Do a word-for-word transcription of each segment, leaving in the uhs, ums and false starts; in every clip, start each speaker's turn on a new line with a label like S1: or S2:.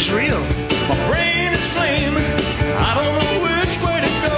S1: is real. My brain is flaming. I don't know which way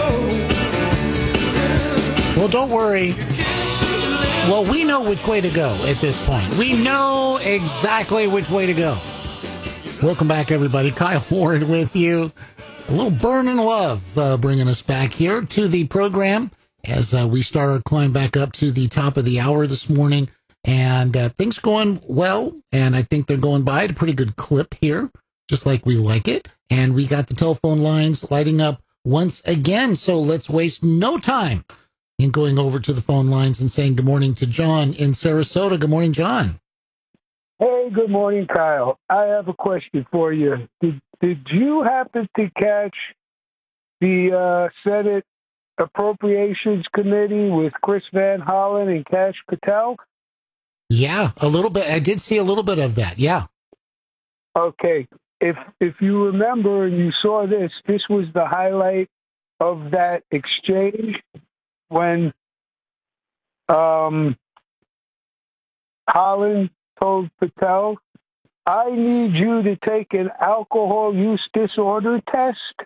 S1: to go.
S2: Well, don't worry. Well, we know which way to go at this point. We know exactly which way to go. Welcome back, everybody. Kyle Ward with you. A little burning love uh, bringing us back here to the program as uh, we start our climb back up to the top of the hour this morning. And uh, things going well, and I think they're going by at a pretty good clip here, just like we like it. And we got the telephone lines lighting up once again, so let's waste no time in going over to the phone lines and saying good morning to John in Sarasota. Good morning, John.
S3: Hey, good morning, Kyle. I have a question for you. Did, did you happen to catch the uh, Senate Appropriations Committee with Chris Van Hollen and Kash Patel?
S2: Yeah, a little bit. I did see a little bit of that. Yeah.
S3: Okay. If if you remember and you saw this, this was the highlight of that exchange when um, Holland told Patel, I need you to take an alcohol use disorder test.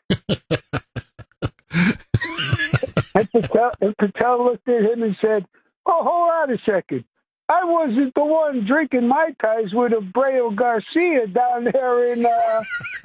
S3: and, Patel, and Patel looked at him and said, oh, hold on a second. I wasn't the one drinking Mai Tais with Abreu Garcia down there in... Uh...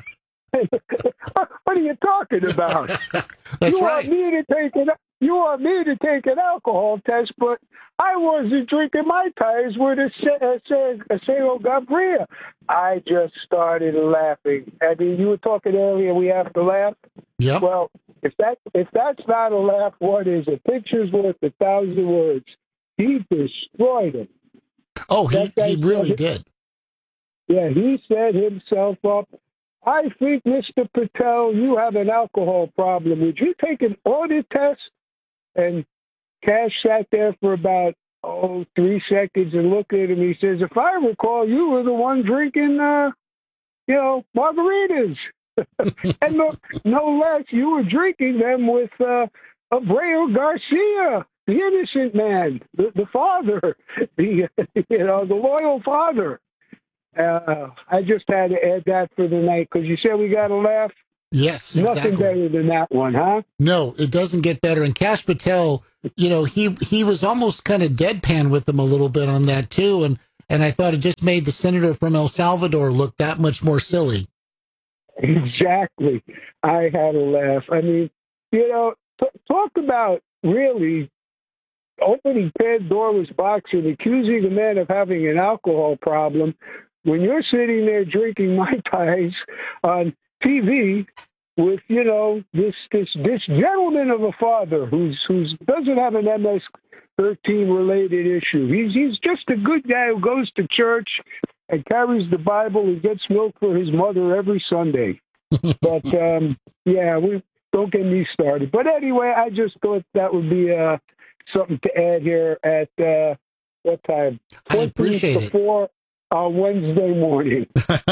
S3: what are you talking about?
S2: That's
S3: you
S2: right.
S3: want me to take an you want me to take an alcohol test, but I wasn't drinking Mai Tais with a Abreu Garcia. I just started laughing. I mean, you were talking earlier. We have to laugh.
S2: Yep.
S3: Well, if that if that's not a laugh, what is a picture's worth a thousand words? He destroyed him.
S2: Oh, he, he really
S3: said,
S2: did.
S3: Yeah, he set himself up. I think, Mister Patel, you have an alcohol problem. Would you take an audit test? And Kash sat there for about, oh, three seconds and looked at him. He says, if I recall, you were the one drinking, uh, you know, margaritas. and no, no less, you were drinking them with uh, Abreu Garcia, the innocent man, the, the father, the you know, the loyal father. Uh, I just had to add that for the night because you said we got to laugh.
S2: Yes,
S3: exactly. Nothing better than that one, huh?
S2: No, it doesn't get better. And Kash Patel, you know, he he was almost kind of deadpan with them a little bit on that too, and and I thought it just made the senator from El Salvador look that much more silly.
S3: Exactly. I had a laugh. I mean, you know, t- talk about really opening Pandora's box and accusing a man of having an alcohol problem when you're sitting there drinking Mai Tais on T V with, you know, this this this gentleman of a father who's who's doesn't have an M S thirteen related issue. He's he's just a good guy who goes to church and carries the Bible and gets milk for his mother every Sunday. But um, yeah, we don't get me started. But anyway, I just thought that would be uh, something to add here at uh, what time?
S2: I appreciate it.
S3: Before on Wednesday morning.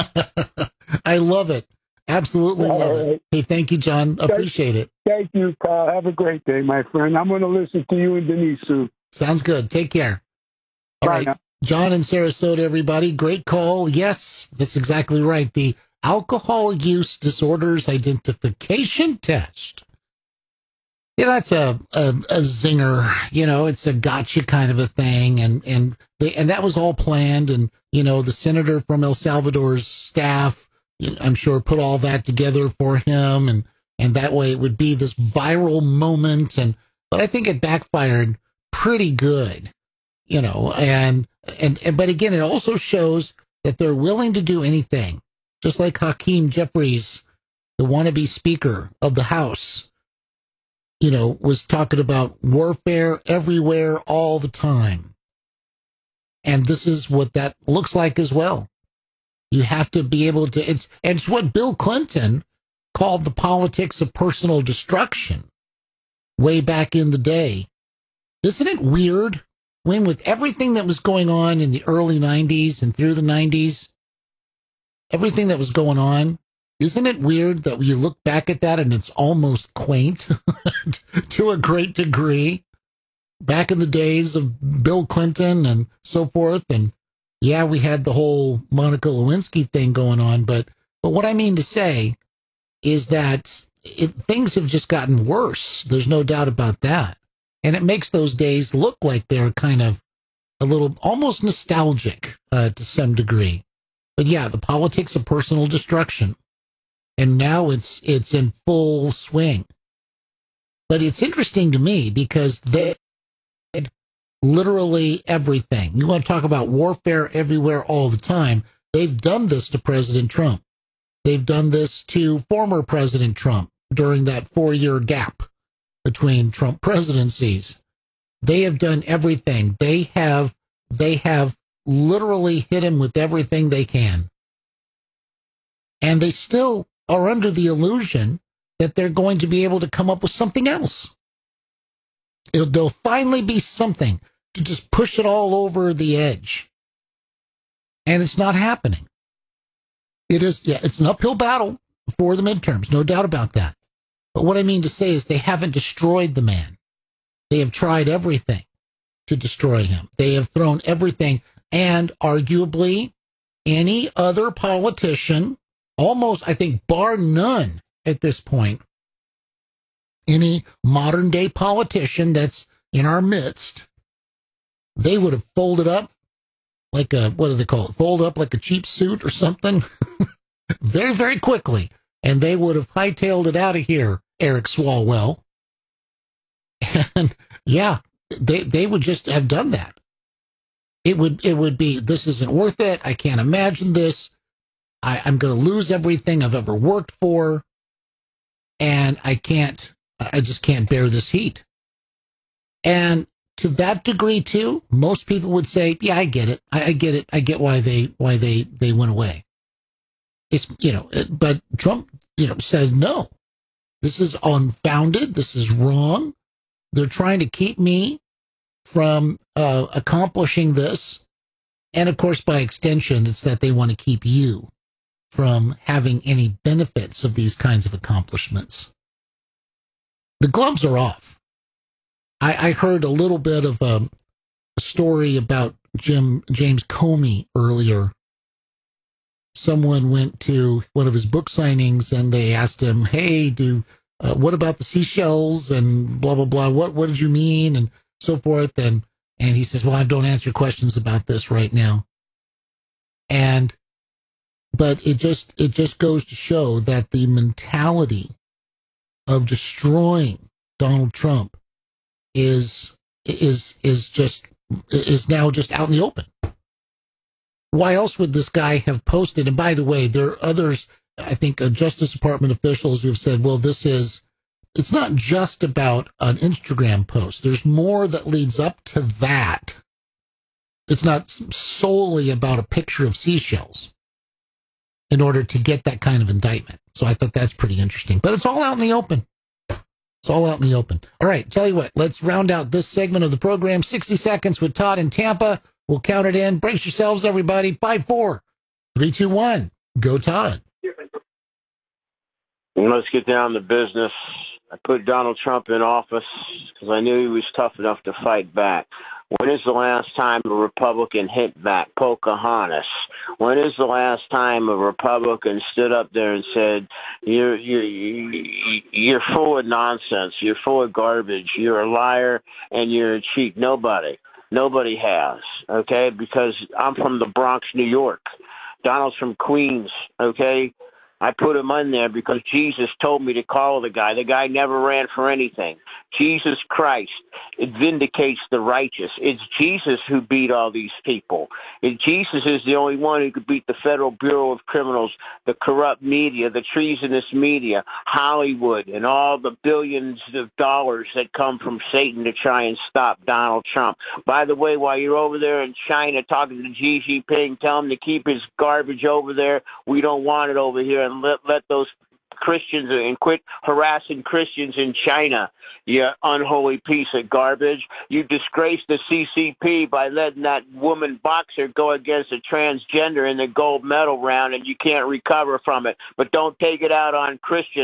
S2: I love it. Absolutely love
S3: All
S2: it.
S3: right.
S2: Hey, thank you, John. Appreciate it.
S3: Thank you, Kyle. Have a great day, my friend. I'm going to listen to you and Denise soon.
S2: Sounds good. Take care. All
S3: Bye
S2: right.
S3: now.
S2: John in Sarasota, everybody. Great call. Yes, that's exactly right. The Alcohol Use Disorders Identification Test. Yeah, that's a, a, a zinger. You know, it's a gotcha kind of a thing. And, and, they, and that was all planned. And, you know, the senator from El Salvador's staff, I'm sure, put all that together for him. And, and that way it would be this viral moment. And, but I think it backfired pretty good, you know, and, and, and, but again, it also shows that they're willing to do anything, just like Hakeem Jeffries, the wannabe Speaker of the House, you know, was talking about warfare everywhere all the time. And this is what that looks like as well. You have to be able to, it's, and it's what Bill Clinton called the politics of personal destruction way back in the day. Isn't it weird when, with everything that was going on in the early nineties and through the nineties, everything that was going on, isn't it weird that you look back at that and it's almost quaint to a great degree? Back in the days of Bill Clinton and so forth. And yeah, we had the whole Monica Lewinsky thing going on, but But what I mean to say is that it, things have just gotten worse. There's no doubt about that. And it makes those days look like they're kind of a little almost nostalgic uh, to some degree. But yeah, the politics of personal destruction. And now it's it's in full swing. But it's interesting to me because they did literally everything. You want to talk about warfare everywhere all the time. They've done this to President Trump. They've done this to former President Trump during that four-year gap between Trump presidencies. They have done everything. They have they have literally hit him with everything they can. And they still are under the illusion that they're going to be able to come up with something else. It'll, there'll finally be something to just push it all over the edge. And it's not happening. It is, yeah, it's an uphill battle for the midterms, no doubt about that. But what I mean to say is they haven't destroyed the man. They have tried everything to destroy him. They have thrown everything, and arguably any other politician, almost, I think, bar none at this point, any modern day politician that's in our midst, they would have folded up like a, what do they call it? Fold up like a cheap suit or something very, very quickly. And they would have hightailed it out of here, Eric Swalwell. And yeah, they, they would just have done that. It would, it would be, this isn't worth it. I can't imagine this. I, I'm going to lose everything I've ever worked for. And I can't, I just can't bear this heat. And to that degree too, most people would say, yeah, I get it. I, I get it. I get why they, why they, they went away. It's, you know, it, but Trump, you know, says, no, this is unfounded. This is wrong. They're trying to keep me from uh, accomplishing this. And of course, by extension, it's that they want to keep you from having any benefits of these kinds of accomplishments. The gloves are off. I, I heard a little bit of a, a story about Jim James Comey earlier. Someone went to one of his book signings and they asked him, hey, do uh, what about the seashells and blah, blah, blah. What, what did you mean? And so forth. And, and he says, well, I don't answer questions about this right now. And, but it just, it just goes to show that the mentality of destroying Donald Trump is, is, is just, is now just out in the open. Why else would this guy have posted? And by the way, there are others, I think, uh, Justice Department officials who have said, well, this is, it's not just about an Instagram post. There's more that leads up to that. It's not solely about a picture of seashells in order to get that kind of indictment. So I thought that's pretty interesting. But it's all out in the open. It's all out in the open. All right, tell you what, let's round out this segment of the program. sixty seconds with Todd in Tampa. We'll count it in. Brace yourselves, everybody. Five, four, three, two, one. Go, Todd.
S4: Let's get down to business. I put Donald Trump in office because I knew he was tough enough to fight back. When is the last time a Republican hit back? Pocahontas. When is the last time a Republican stood up there and said, you're, you're, you're full of nonsense, you're full of garbage, you're a liar, and you're a cheat? Nobody. Nobody has, okay, because I'm from the Bronx, New York. Donald's from Queens, okay? I put him in there because Jesus told me to call the guy. The guy never ran for anything. Jesus Christ, it vindicates the righteous. It's Jesus who beat all these people. And Jesus is the only one who could beat the Federal Bureau of Criminals, the corrupt media, the treasonous media, Hollywood, and all the billions of dollars that come from Satan to try and stop Donald Trump. By the way, while you're over there in China talking to Xi Jinping, tell him to keep his garbage over there. We don't want it over here. And let, let those Christians and quit harassing Christians in China, you unholy piece of garbage. You disgraced the C C P by letting that woman boxer go against a transgender in the gold medal round, and you can't recover from it. But don't take it out on Christians,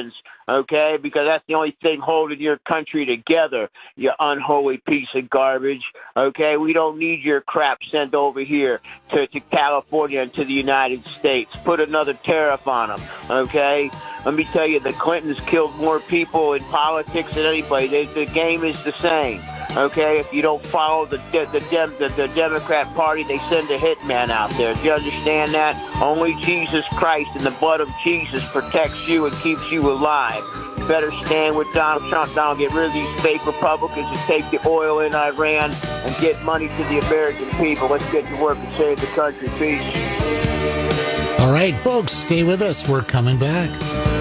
S4: okay? Because that's the only thing holding your country together, you unholy piece of garbage, okay? We don't need your crap sent over here to, to California and to the United States. Put another tariff on them, okay? Let me tell you, the Clintons killed more people in politics than anybody. They, the game is the same. Okay, if you don't follow the the, Dem, the the Democrat Party, they send a hitman out there. Do you understand that? Only Jesus Christ and the blood of Jesus protects you and keeps you alive. You better stand with Donald Trump. Donald, get rid of these fake Republicans and take the oil in Iran and get money to the American people. Let's get to work and save the country. Peace.
S2: All right, folks, stay with us. We're coming back.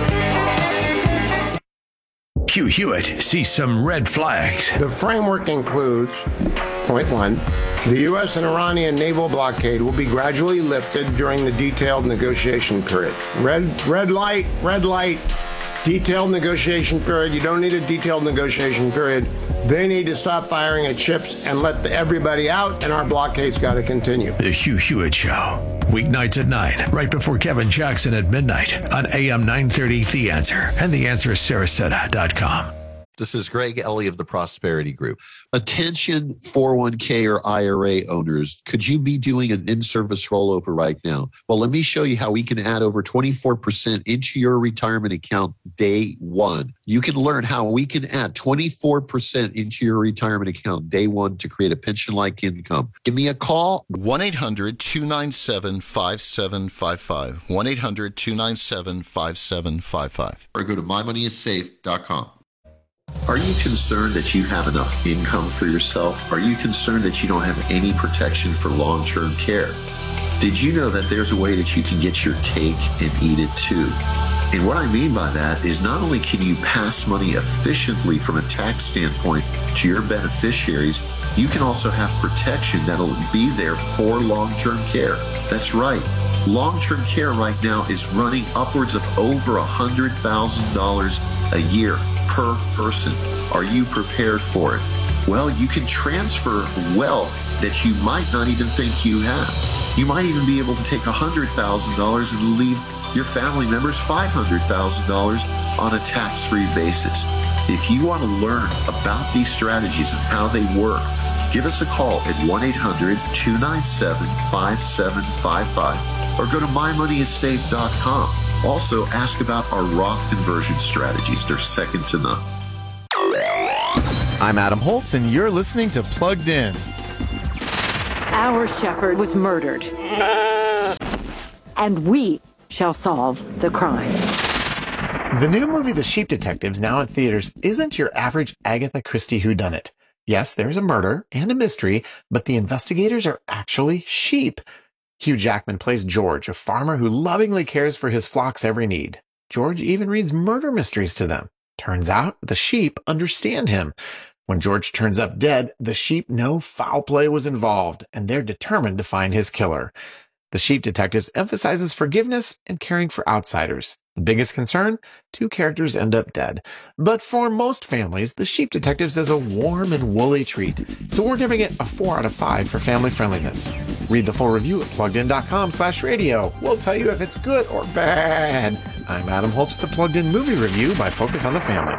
S1: Hugh Hewitt sees some red flags.
S5: The framework includes, point one, the U S and Iranian naval blockade will be gradually lifted during the detailed negotiation period. Red, red light, red light, detailed negotiation period. You don't need a detailed negotiation period. They need to stop firing at ships and let the, everybody out, and our blockade's got to continue.
S1: The Hugh Hewitt Show. Weeknights at nine, right before Kevin Jackson at midnight on A M nine thirty The Answer and the answer is sarasota dot com.
S6: This is Greg Ellie of the Prosperity Group. Attention four oh one k or I R A owners, could you be doing an in-service rollover right now? Well, let me show you how we can add over twenty-four percent into your retirement account day one. You can learn how we can add twenty-four percent into your retirement account day one to create a pension-like income. Give me a call.
S7: one eight hundred two nine seven five seven five five. one eight hundred two nine seven five seven five five.
S6: Or go to my money is safe dot com. Are you concerned that you have enough income for yourself? Are you concerned that you don't have any protection for long-term care? Did you know that there's a way that you can get your cake and eat it too? And what I mean by that is not only can you pass money efficiently from a tax standpoint to your beneficiaries, you can also have protection that'll be there for long-term care. That's right. Long-term care right now is running upwards of over one hundred thousand dollars a year per person. Are you prepared for it? Well, you can transfer wealth that you might not even think you have. You might even be able to take one hundred thousand dollars and leave your family members five hundred thousand dollars on a tax-free basis. If you want to learn about these strategies and how they work, give us a call at one eight hundred two nine seven five seven five five or go to my money is safe dot com. Also, ask about our Roth conversion strategies. They're second to none.
S8: I'm Adam Holtz, and you're listening to Plugged In.
S9: Our shepherd was murdered, and we shall solve the crime.
S8: The new movie The Sheep Detectives, now in theaters, isn't your average Agatha Christie whodunit. Yes, there's a murder and a mystery, but the investigators are actually sheep. Hugh Jackman plays George, a farmer who lovingly cares for his flock's every need. George even reads murder mysteries to them. Turns out the sheep understand him. When George turns up dead, the sheep know foul play was involved, and they're determined to find his killer. The Sheep Detectives emphasizes forgiveness and caring for outsiders. The biggest concern? Two characters end up dead. But for most families, The Sheep Detectives is a warm and woolly treat. So we're giving it a four out of five for family friendliness. Read the full review at pluggedin.com slash radio. We'll tell you if it's good or bad. I'm Adam Holtz with the Plugged In Movie Review by Focus on the Family.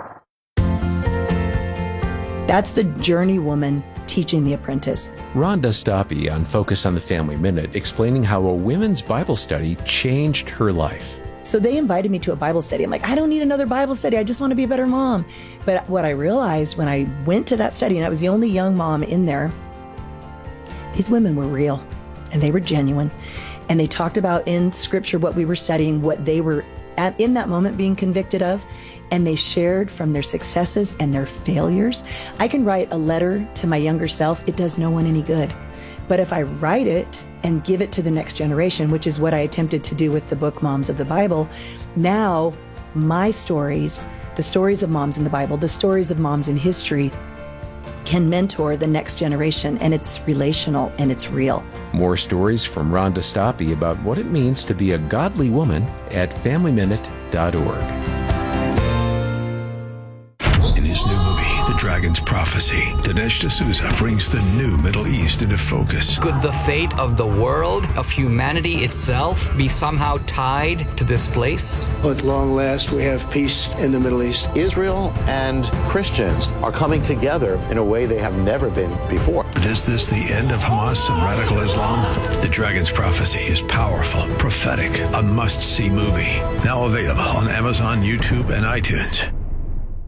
S10: That's the journey woman teaching the apprentice.
S11: Rhonda Stoppe on Focus on the Family Minute, explaining how a women's Bible study changed her life.
S10: So they invited me to a Bible study. I'm like, I don't need another Bible study. I just want to be a better mom. But what I realized when I went to that study, and I was the only young mom in there, these women were real and they were genuine. And they talked about in scripture what we were studying, what they were at, in that moment being convicted of. And they shared from their successes and their failures. I can write a letter to my younger self. It does no one any good. But if I write it and give it to the next generation, which is what I attempted to do with the book Moms of the Bible, now my stories, the stories of moms in the Bible, the stories of moms in history, can mentor the next generation, and it's relational and it's real.
S11: More stories from Rhonda Stoppe about what it means to be a godly woman at family minute dot org.
S1: In his new movie, The Dragon Dragon's Prophecy. Dinesh D'Souza brings the new Middle East into focus.
S12: Could the fate of the world, of humanity itself, be somehow tied to this place?
S13: At long last, we have peace in the Middle East.
S14: Israel and Christians are coming together in a way they have never been before.
S1: But is this the end of Hamas and radical Islam? The Dragon's Prophecy is powerful, prophetic, a must-see movie. Now available on Amazon, YouTube, and iTunes.